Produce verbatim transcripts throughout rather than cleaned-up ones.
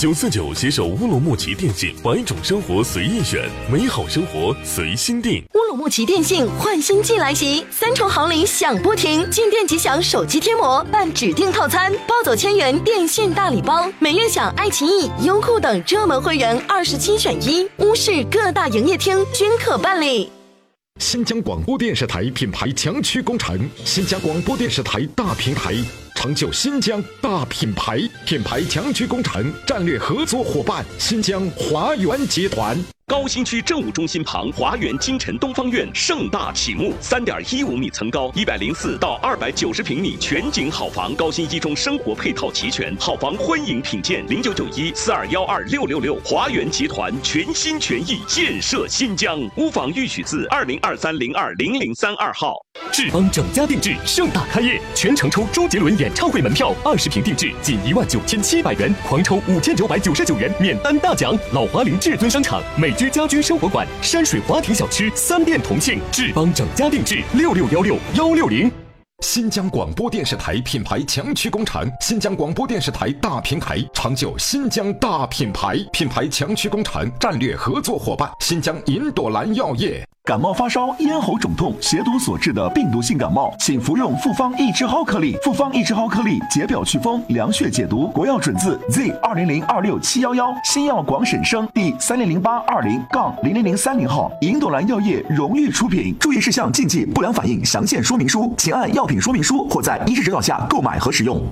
九四九携手乌鲁木齐电信，百种生活随意选，美好生活随心定。 乌鲁木齐电信换新季来袭，三重好礼享不停，进店即享手机贴膜，办指定套餐，抱走千元电信大礼包，每月享爱奇艺、优酷等热门会员二十七选一，乌市各大营业厅均可办理。 新疆广播电视台品牌强区工程，新疆广播电视台大平台，成就新疆大品牌。品牌强区工程战略合作伙伴新疆华源集团。 高新区政务中心旁，华源京城东方院盛大启幕，三点一五米层高，一百零四到二百九十平米全景好房，高新一中生活配套齐全，好房欢迎品鉴。零九九一四二幺二六六六，华源集团全心全意建设新疆。屋房预许字二零二三零二零零三二号。 志邦整家定制盛大开业，全程抽周杰伦演唱会门票，二十平定制仅一万九千七百元，狂抽五千九百九十九元免单大奖。老华林至尊商场、美居家居生活馆、山水华庭小吃三店同庆，志邦整家定制六六幺六幺六零。 新疆广播电视台品牌强区工程，新疆广播电视台大平台，成就新疆大品牌。品牌强区工程战略合作伙伴新疆银朵兰药业。 感冒发烧、咽喉肿痛、血毒所致的病毒性感冒，请服用复方益智蒿颗粒。复方益智蒿颗粒解表祛风、凉血解毒，国药准字 Z 二零零二六七幺幺，新药广审生第三零零八二零杠零零零三零号，银朵兰药业荣誉出品。注意事项、禁忌、不良反应详见说明书，请按药品说明书或在医师指导下购买和使用。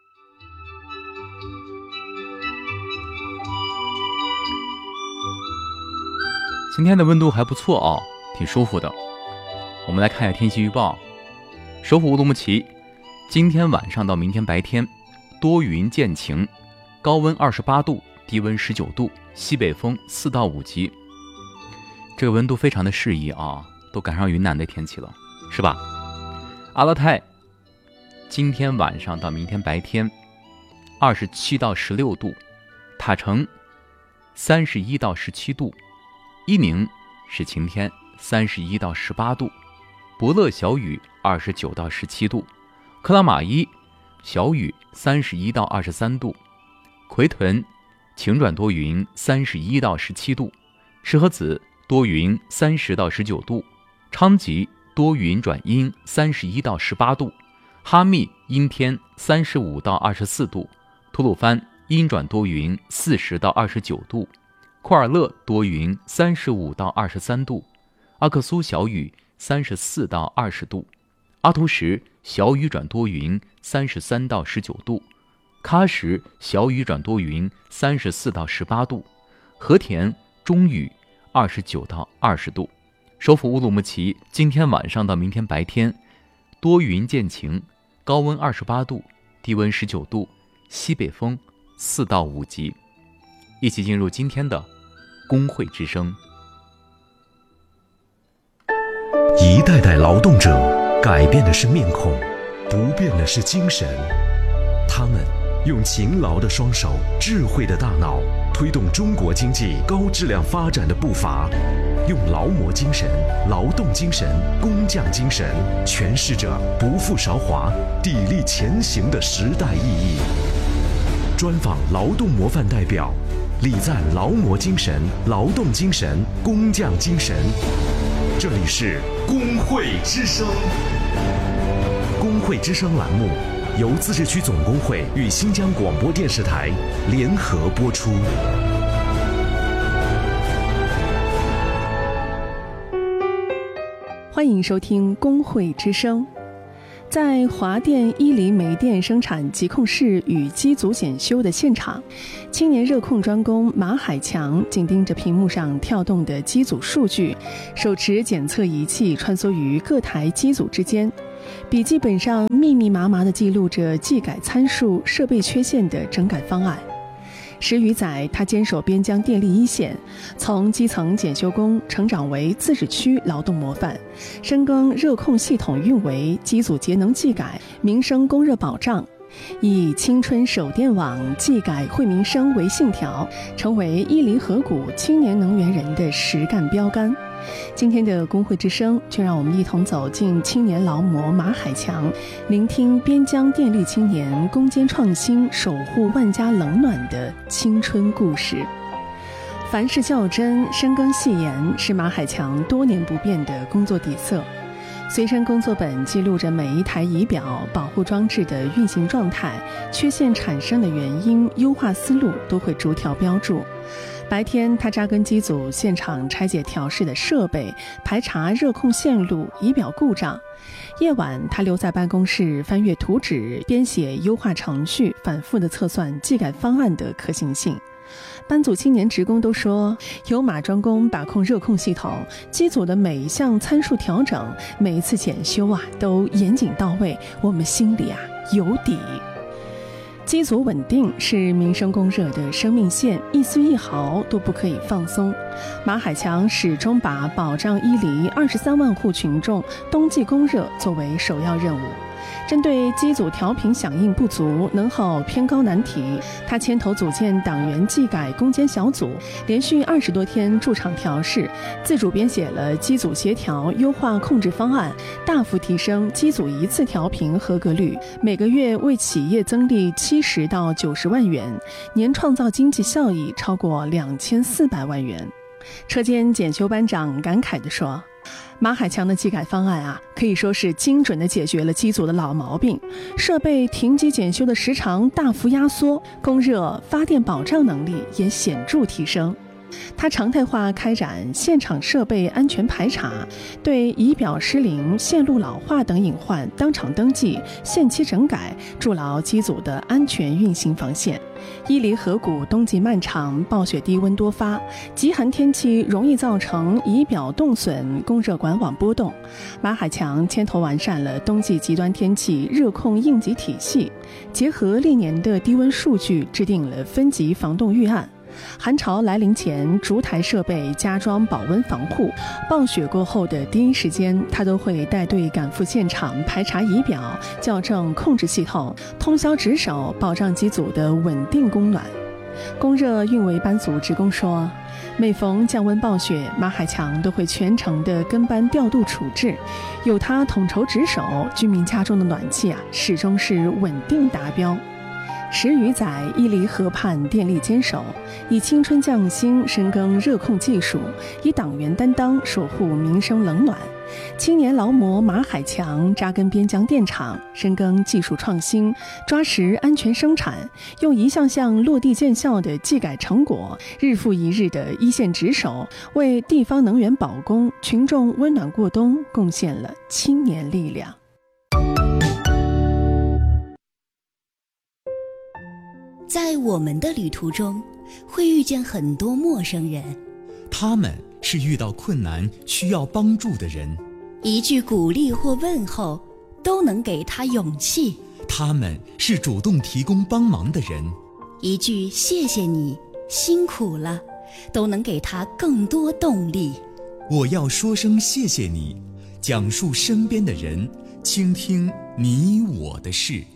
今天的温度还不错啊，挺舒服的。我们来看一下天气预报。首府乌鲁木齐，今天晚上到明天白天多云见晴，高温二十八度，低温十九度，西北风四到五级。这个温度非常的适宜啊，都赶上云南的天气了，是吧？阿勒泰，今天晚上到明天白天二十七到十六度，塔城三十一到十七度，伊宁是晴天，三十一到十八度，伯乐小雨二十九到十七度，克拉玛依小雨三十一到二十三度，奎屯晴转多云三十一到十七度，石河子多云三十到十九度，昌吉多云转阴三十一到十八度，哈密阴天三十五到二十四度，吐鲁番阴转多云四十到二十九度，库尔勒多云三十五到二十三度，阿克苏小雨三十四到二十度，阿图什小雨转多云三十三到十九度，喀什小雨转多云三十四到十八度，和田中雨二十九到二十度。首府乌鲁木齐今天晚上到明天白天多云见晴，高温二十八度，低温十九度，西北风四到五级。一起进入今天的工会之声。 一代代劳动者改变的是面孔，不变的是精神。他们用勤劳的双手、智慧的大脑，推动中国经济高质量发展的步伐，用劳模精神、劳动精神、工匠精神，诠释着不负韶华、砥砺前行的时代意义。专访劳动模范代表，礼赞劳模精神、劳动精神、工匠精神。这里是工会之声。工会之声栏目由自治区总工会与新疆广播电视台联合播出。 欢迎收听工会之声。在华电伊犁煤电生产疾控室与机组检修的现场，青年热控专工马海强紧盯着屏幕上跳动的机组数据，手持检测仪器穿梭于各台机组之间，笔记本上密密麻麻地记录着技改参数、设备缺陷的整改方案。十余载，他坚守边疆电力一线，从基层检修工成长为自治区劳动模范，深耕热控系统运维、机组节能技改、民生供热保障，以青春守电网、技改惠民生为信条，成为伊犁河谷青年能源人的实干标杆。 今天的工会之声，就让我们一同走进青年劳模马海强，聆听边疆电力青年攻坚创新、守护万家冷暖的青春故事。凡事较真，深耕细研，是马海强多年不变的工作底色。随身工作本记录着每一台仪表、保护装置的运行状态、缺陷产生的原因、优化思路都会逐条标注。白天，他扎根机组现场拆解调试的设备，排查热控线路、仪表故障；夜晚，他留在办公室翻阅图纸，编写优化程序，反复地测算技改方案的可行性。班组青年职工都说，有马专工把控热控系统，机组的每一项参数调整，每一次检修啊都严谨到位，我们心里啊有底。机组稳定是民生供热的生命线，一丝一毫都不可以放松。马海强始终把保障伊犁二十三万户群众冬季供热作为首要任务。针对机组调频响应不足、能耗偏高难题，他牵头组建党员技改攻坚小组，连续二十多天驻场调试，自主编写了机组协调优化控制方案，大幅提升机组一次调频合格率，每个月为企业增利七十到九十万元，年创造经济效益超过两千四百万元。车间检修班长感慨地说，马海强的技改方案啊，可以说是精准地解决了机组的老毛病，设备停机检修的时长大幅压缩，供热发电保障能力也显著提升。他常态化开展现场设备安全排查，对仪表失灵、线路老化等隐患当场登记、限期整改，筑牢机组的安全运行防线。伊犁河谷冬季漫长，暴雪低温多发，极寒天气容易造成仪表冻损、供热管网波动。马海强牵头完善了冬季极端天气热控应急体系，结合历年的低温数据，制定了分级防冻预案。寒潮来临前，逐台设备加装保温防护；暴雪过后的第一时间，他都会带队赶赴现场排查仪表、校正控制系统，通宵值守，保障机组的稳定供暖。供热运维班组职工说，每逢降温暴雪，马海强都会全程的跟班调度处置，有他统筹值守，居民家中的暖气啊始终是稳定达标。十余载，伊犁河畔电力坚守，以青春匠心深耕热控技术，以党员担当守护民生冷暖。青年劳模马海强扎根边疆电厂，深耕技术创新，抓实安全生产，用一项项落地见效的技改成果，日复一日的一线值守，为地方能源保供、群众温暖过冬贡献了青年力量。 在我们的旅途中，会遇见很多陌生人， 他们是遇到困难需要帮助的人， 一句鼓励或问候都能给他勇气； 他们是主动提供帮忙的人， 一句谢谢你，辛苦了，都能给他更多动力。 我要说声谢谢你，讲述身边的人，倾听你我的事。